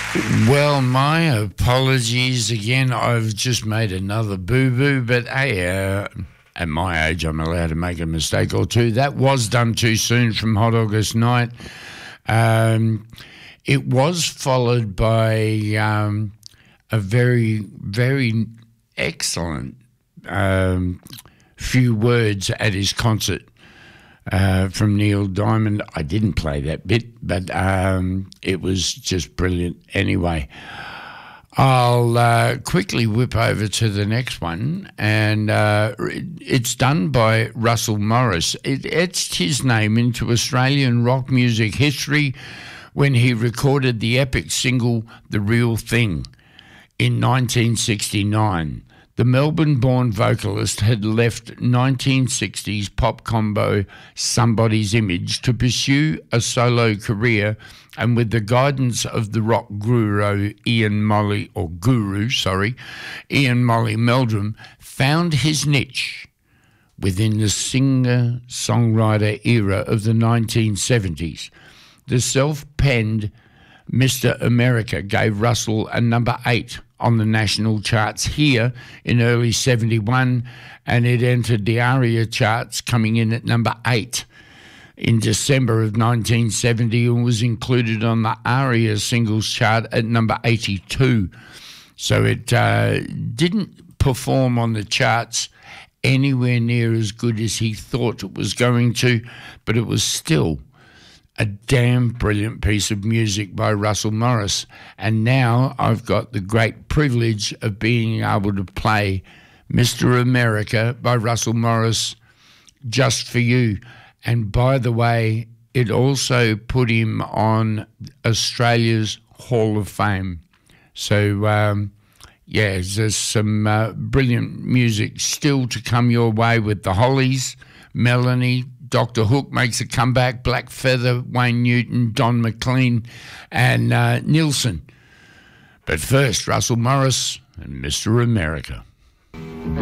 Well, my apologies again. I've just made another boo-boo, but hey, at my age, I'm allowed to make a mistake or two. That was done too soon from Hot August Night. It was followed by a very, very excellent few words at his concert from Neil Diamond. I didn't play that bit, but it was just brilliant. Anyway, I'll quickly whip over to the next one, and it's done by Russell Morris. It etched his name into Australian rock music history when he recorded the epic single The Real Thing in 1969. The Melbourne-born vocalist had left 1960s pop combo Somebody's Image to pursue a solo career, and with the guidance of the rock guru Ian Molly Meldrum, found his niche within the singer-songwriter era of the 1970s. The self-penned Mr. America gave Russell a number 8 on the national charts here in early 71, and it entered the ARIA charts coming in at number 8 in December of 1970 and was included on the ARIA singles chart at number 82. So it didn't perform on the charts anywhere near as good as he thought it was going to, but it was still a damn brilliant piece of music by Russell Morris. And now I've got the great privilege of being able to play Mr. America by Russell Morris just for you. And by the way, it also put him on Australia's Hall of Fame. So, there's some brilliant music still to come your way with the Hollies, Melanie, Dr. Hook makes a comeback, Black Feather, Wayne Newton, Don McLean, and Nilsson. But first, Russell Morris and Mr. America.